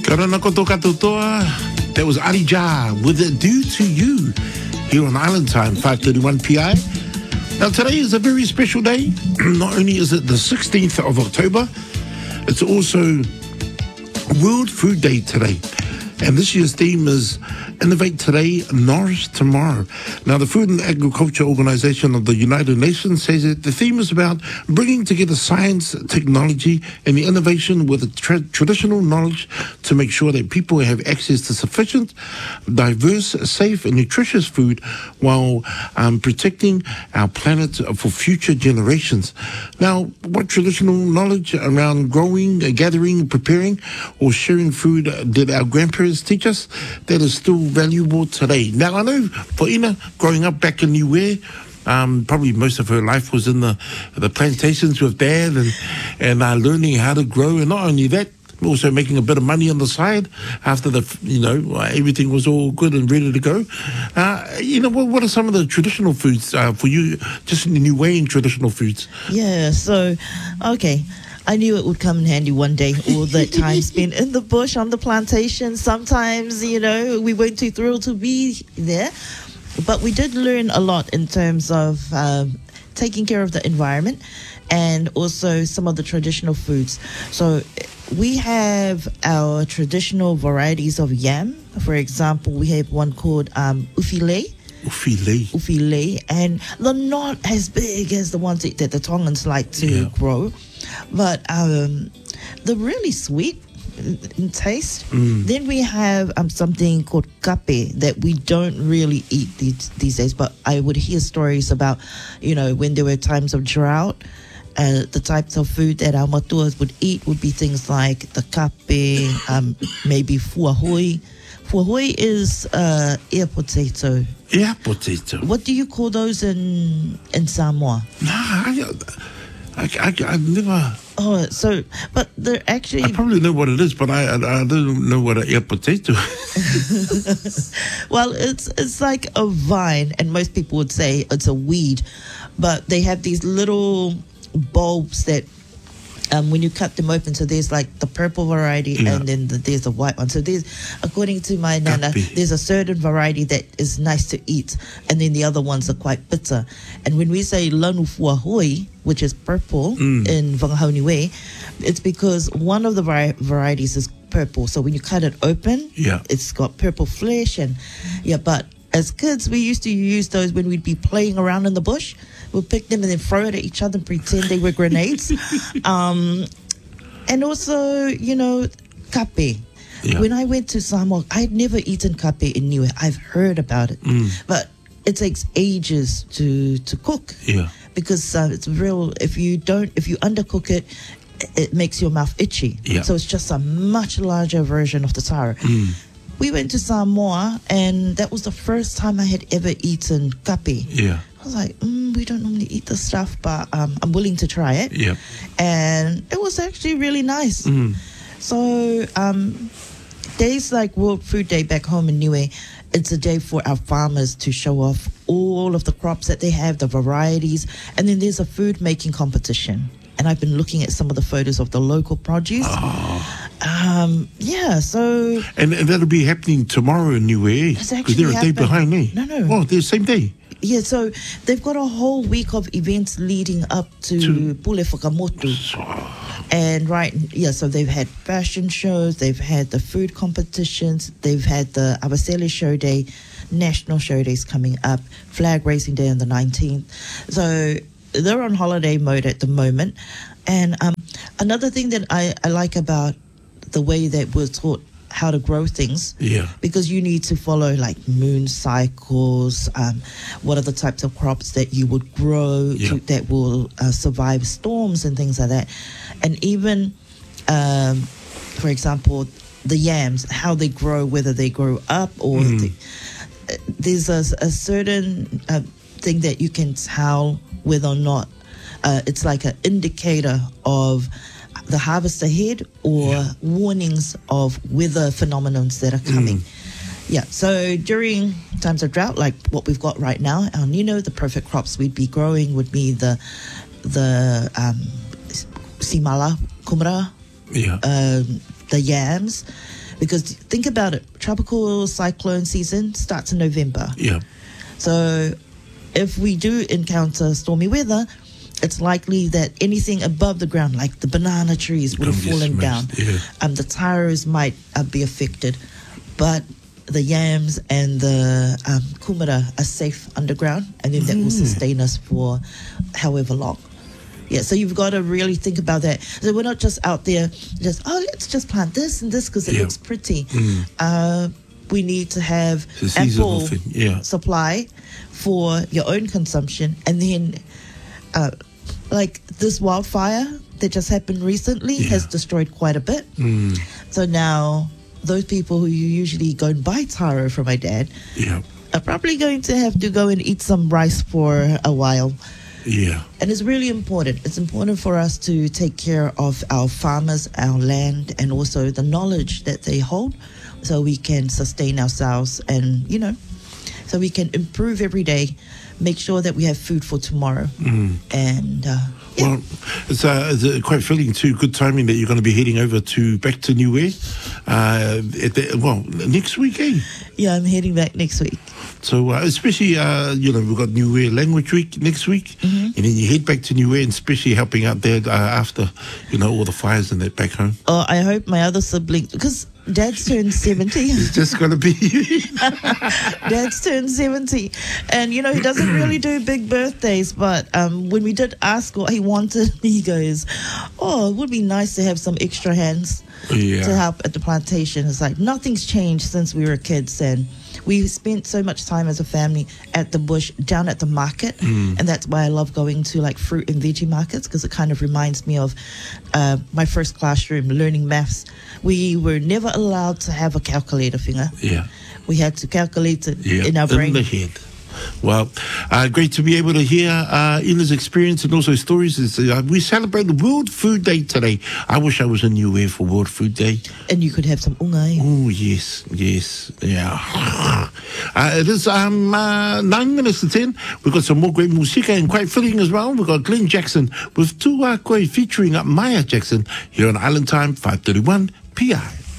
Kia ora koto katoa. That was Ali Jah with it Due to You here on Island Time, 5:31 PI. Now today is a very special day. Not only is it the 16th of October, it's also World Food Day today. And this year's theme is Innovate Today, Nourish Tomorrow. Now, the Food and Agriculture Organization of the United Nations says that the theme is about bringing together science, technology, and the innovation with the traditional knowledge to make sure that people have access to sufficient, diverse, safe, and nutritious food while protecting our planet for future generations. Now, what traditional knowledge around growing, gathering, preparing, or sharing food did our grandparents teach us that is still valuable today? Now, I know for Ina, growing up back in Niue, probably most of her life was in the plantations with Dad and learning how to grow, and not only that, also making a bit of money on the side after everything was all good and ready to go. What are some of the traditional foods for you, just in Niuean traditional foods? Yeah, so, okay. I knew it would come in handy one day, all that time spent in the bush, on the plantation. Sometimes, we weren't too thrilled to be there. But we did learn a lot in terms of taking care of the environment and also some of the traditional foods. So we have our traditional varieties of yam. For example, we have one called ufile. Ufile, and they're not as big as the ones that the Tongans like to grow, but they're really sweet in taste. Then we have something called kape that we don't really eat these days, but I would hear stories about, when there were times of drought, the types of food that our matuas would eat would be things like the kape, maybe fuahoi. Fuahoi is ear potato. Ear potato. What do you call those in Samoa? I never. Oh, so, but they're actually. I probably know what it is, but I don't know what an ear potato is. Well, it's like a vine, and most people would say it's a weed, but they have these little bulbs that. When you cut them open, so there's like the purple variety and then there's the white one. So there's, according to my nana, there's a certain variety that is nice to eat, and then the other ones are quite bitter. And when we say lanu fuahoi, which is purple in Whangahauniwe, it's because one of the varieties is purple. So when you cut it open, it's got purple flesh but as kids, we used to use those when we'd be playing around in the bush. We'd pick them and then throw it at each other and pretend they were grenades. And also, kape. Yeah. When I went to Samoa, I'd never eaten kape in Niue. I've heard about it. But it takes ages to cook. Yeah. Because it's real, if you undercook it, it makes your mouth itchy. Yeah. So it's just a much larger version of the taro. We went to Samoa, and that was the first time I had ever eaten kape. Yeah. I was like, we don't normally eat this stuff, but I'm willing to try it. Yeah. And it was actually really nice. So days like World Food Day back home in Niue, it's a day for our farmers to show off all of the crops that they have, the varieties, and then there's a food making competition. And I've been looking at some of the photos of the local produce. So... And that'll be happening tomorrow in Niue. Because they're a day behind me. No. Oh, they're the same day. Yeah, so they've got a whole week of events leading up to Pule Whakamotu. And so they've had fashion shows, they've had the food competitions, they've had the Awasele Show Day, National Show Days coming up, Flag Raising Day on the 19th. So they're on holiday mode at the moment. And another thing that I like about the way that we're taught how to grow things, because you need to follow like moon cycles, what are the types of crops that you would grow that will survive storms and things like that. And even, for example, the yams, how they grow, whether they grow up or there's a certain thing that you can tell whether or not it's like an indicator of the harvest ahead or warnings of weather phenomena that are coming. Yeah, so during times of drought, like what we've got right now, El Nino, the perfect crops we'd be growing would be the simala, kumara, the yams. Because think about it, tropical cyclone season starts in November. Yeah. So if we do encounter stormy weather, it's likely that anything above the ground, like the banana trees, would have Gonna get fallen down. smashed, yeah. The tyres might be affected, but the yams and the kumara are safe underground, and then that will sustain us for however long. Yeah, so you've got to really think about that. So we're not just out there just, let's just plant this and this because it Yeah. looks pretty. We need to have It's a seasonal ample thing, yeah. supply for your own consumption. And then, like this wildfire that just happened recently has destroyed quite a bit. So now those people who you usually go and buy taro from my dad Yeah. are probably going to have to go and eat some rice for a while. Yeah. And it's really important. It's important for us to take care of our farmers, our land, and also the knowledge that they hold so we can sustain ourselves and, so we can improve every day, make sure that we have food for tomorrow. And, Well, it's quite fitting too. Good timing that you're going to be heading over back to Niue. Next week, eh? yeah, I'm heading back next week. So especially, we've got Niue Language Week next week, and then you head back to Niue, and especially helping out there after, all the fires and that back home. Oh, I hope my other siblings, because Dad's turned 70. It's just going to be Dad's turned 70. And, he doesn't really do big birthdays. But when we did ask what he wanted, he goes, it would be nice to have some extra hands to help at the plantation. It's like nothing's changed since we were kids. And we spent so much time as a family at the bush, down at the market. And that's why I love going to like fruit and veggie markets, because it kind of reminds me of my first classroom, learning maths. We were never allowed to have a calculator finger. Yeah. We had to calculate it in our brain. In the head. Well, great to be able to hear Ina's experience and also stories. We celebrate World Food Day today. I wish I was in Niue for World Food Day. And you could have some ungai. Oh, yes, yeah. It is 9 minutes to 10. We've got some more great musika and quite fitting as well. We've got Glenn Jackson with Tu A Koe featuring Maya Jackson here on Island Time, 5:31 p.m.